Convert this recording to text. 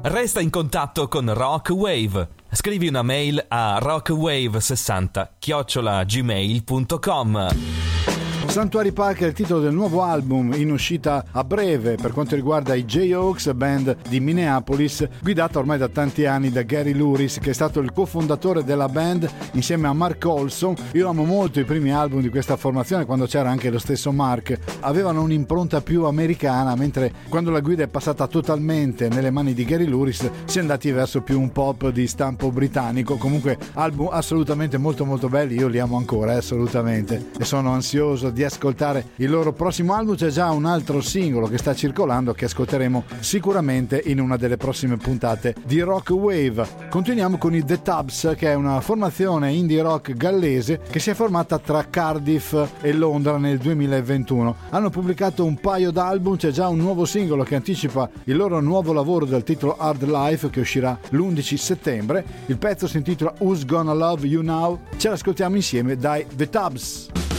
Resta in contatto con Rock Wave. Scrivi una mail a rockwave60@gmail.com. Sanctuary Park è il titolo del nuovo album in uscita a breve per quanto riguarda i Jayhawks, band di Minneapolis guidata ormai da tanti anni da Gary Louris, che è stato il cofondatore della band insieme a Mark Olson. Io amo molto i primi album di questa formazione, quando c'era anche lo stesso Mark. Avevano un'impronta più americana, mentre quando la guida è passata totalmente nelle mani di Gary Louris si è andati verso più un pop di stampo britannico. Comunque album assolutamente molto molto belli, io li amo ancora assolutamente e sono ansioso di ascoltare il loro prossimo album. C'è già un altro singolo che sta circolando che ascolteremo sicuramente in una delle prossime puntate di Rock Wave. Continuiamo con i The Tubs, che è una formazione indie rock gallese che si è formata tra Cardiff e Londra nel 2021. Hanno pubblicato un paio d'album, c'è già un nuovo singolo che anticipa il loro nuovo lavoro dal titolo Hard Life, che uscirà l'11 settembre. Il pezzo si intitola Who's Gonna Love You Now. Ce l'ascoltiamo insieme dai The Tubs.